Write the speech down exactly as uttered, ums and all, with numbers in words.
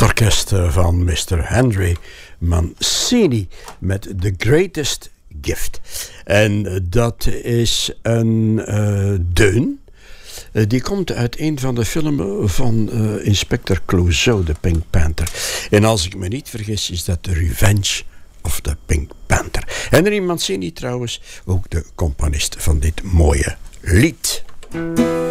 orkest van mister Henry Mancini met The Greatest Gift. En dat is een uh, deun. Uh, die komt uit een van de films van uh, Inspector Clouseau, de Pink Panther. En als ik me niet vergis is dat The Revenge of the Pink Panther. Henry Mancini trouwens, ook de componist van dit mooie lied.